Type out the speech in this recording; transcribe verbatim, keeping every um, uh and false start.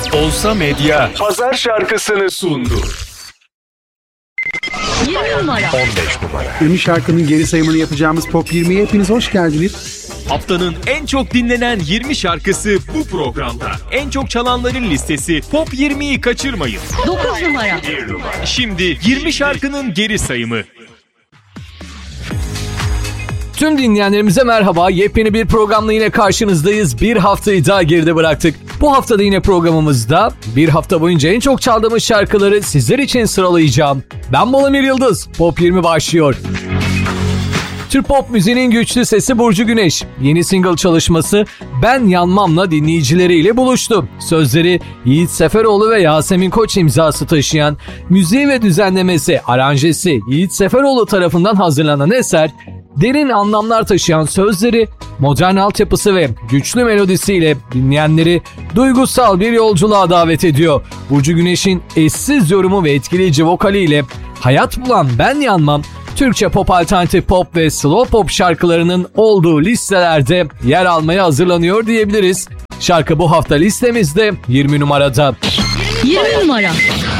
Olsa Medya Pazar şarkısını sundu. yirmi numara. on beş numara. yirmi şarkının geri sayımını yapacağımız Pop yirmiye hepiniz hoş geldiniz. Haftanın en çok dinlenen yirmi şarkısı bu programda. En çok çalanların listesi Pop yirmiyi kaçırmayın. dokuz numara. Şimdi yirmi şarkının geri sayımı. Tüm dinleyenlerimize merhaba. Yepyeni bir programla yine karşınızdayız. Bir haftayı daha geride bıraktık. Bu haftada yine programımızda bir hafta boyunca en çok çaldığımız şarkıları sizler için sıralayacağım. Ben Bolamir Yıldız. Pop yirmi başlıyor. Türk pop müziğinin güçlü sesi Burcu Güneş. Yeni single çalışması Ben Yanmam'la dinleyicileriyle buluştu. Sözleri Yiğit Seferoğlu ve Yasemin Koç imzası taşıyan, müziği ve düzenlemesi, aranjesi Yiğit Seferoğlu tarafından hazırlanan eser, derin anlamlar taşıyan sözleri, modern altyapısı ve güçlü melodisiyle dinleyenleri duygusal bir yolculuğa davet ediyor. Burcu Güneş'in eşsiz yorumu ve etkileyici vokaliyle hayat bulan Ben Yanmam, Türkçe pop, alternatif pop ve slow pop şarkılarının olduğu listelerde yer almaya hazırlanıyor diyebiliriz. Şarkı bu hafta listemizde yirmi numarada. yirmi numara.